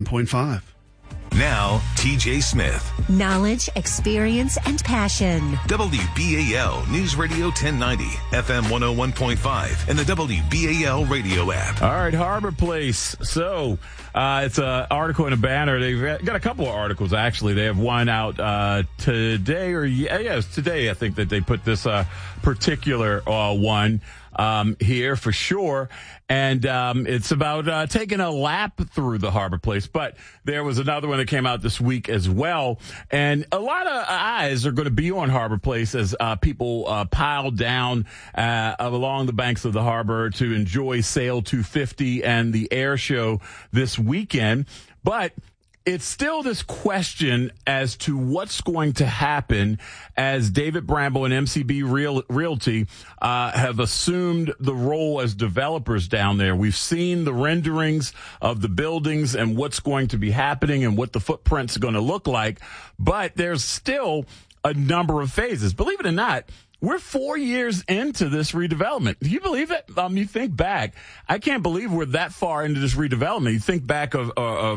101.5. Now, TJ Smith. Knowledge, experience, and passion. WBAL News Radio 1090, FM 101.5, and the WBAL radio app. All right, Harbor Place. So, it's an article in a banner. They've got a couple of articles, actually. They have one out today, it's today, I think, that they put this particular one here for sure. And it's about taking a lap through the Harbor Place. But there was another one that came out this week as well. And a lot of eyes are going to be on Harbor Place as people pile down along the banks of the harbor to enjoy Sail 250 and the air show this weekend. But it's still this question as to what's going to happen as David Bramble and MCB Realty have assumed the role as developers down there. We've seen the renderings of the buildings and what's going to be happening and what the footprint's going to look like, but there's still a number of phases. Believe it or not, we're 4 years into this redevelopment. Do you believe it? You think back. I can't believe we're that far into this redevelopment. You think back of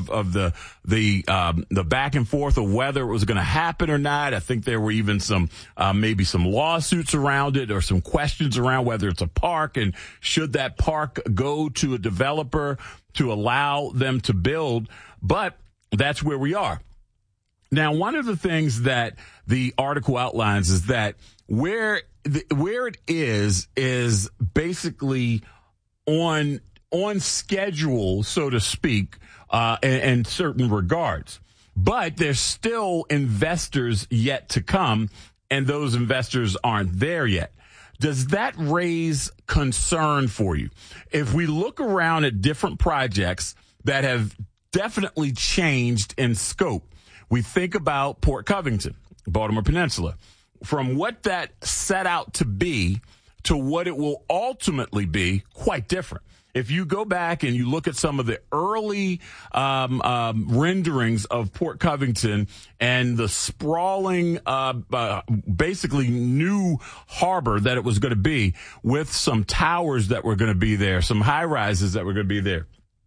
the back and forth of whether it was going to happen or not. I think there were even some maybe some lawsuits around it or some questions around whether it's a park and should that park go to a developer to allow them to build. But that's where we are. Now, one of the things that the article outlines is that where it is basically on schedule, so to speak, in certain regards. But there's still investors yet to come, and those investors aren't there yet. Does that raise concern for you? If we look around at different projects that have definitely changed in scope, we think about Port Covington, Baltimore Peninsula. From what that set out to be to what it will ultimately be, quite different. If you go back and you look at some of the early renderings of Port Covington and the sprawling, basically new harbor that it was going to be, with some towers that were going to be there, some high rises that were going to be there.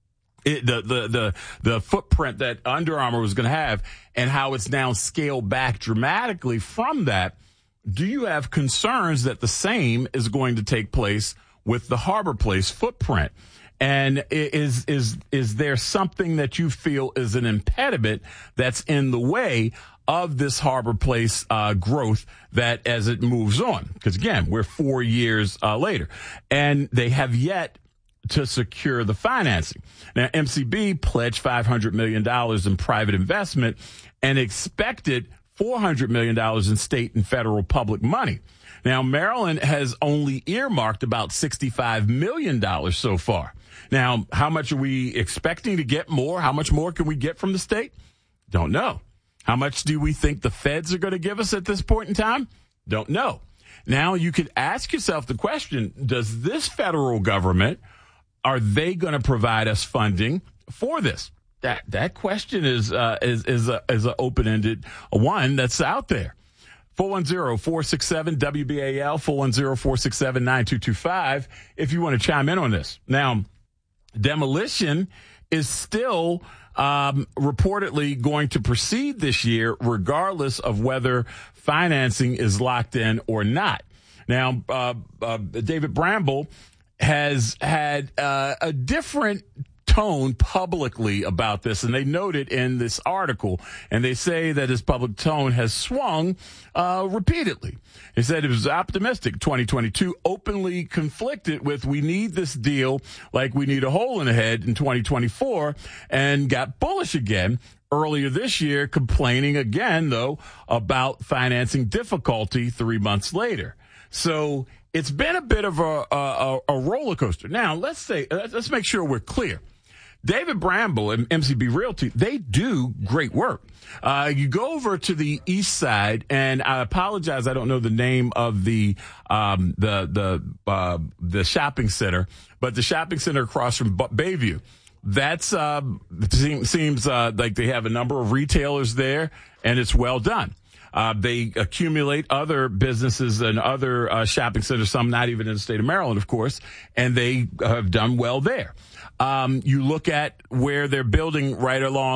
The footprint that Under Armour was going to have and how it's now scaled back dramatically from that, do you have concerns that the same is going to take place with the Harbor Place footprint? And is there something that you feel is an impediment that's in the way of this Harbor Place growth that as it moves on? Because, again, we're 4 years later, and they have yet to secure the financing. Now, MCB pledged $500 million in private investment and expected $400 million in state and federal public money. Now, Maryland has only earmarked about $65 million so far. Now, how much are we expecting to get more? How much more can we get from the state? Don't know. How much do we think the feds are going to give us at this point in time? Don't know. Now, you could ask yourself the question, does this federal government, are they going to provide us funding for this? That question is an open-ended one that's out there. 410-467-WBAL, 410-467-9225, if you want to chime in on this. Now, demolition is still reportedly going to proceed this year, regardless of whether financing is locked in or not. Now, David Bramble has had a different tone publicly about this, and they noted in this article, and they say that his public tone has swung repeatedly. He said it was optimistic. 2022 openly conflicted with we need this deal like we need a hole in the head in 2024, and got bullish again earlier this year, complaining again, though, about financing difficulty 3 months later. So it's been a bit of a roller coaster. Now, let's make sure we're clear. David Bramble and MCB Realty, they do great work. You go over to the east side, and I apologize, I don't know the name of the shopping center, but the shopping center across from Bayview. That's seems like they have a number of retailers there, and it's well done. They accumulate other businesses and other shopping centers, some not even in the state of Maryland, of course, and they have done well there. You look at where they're building right along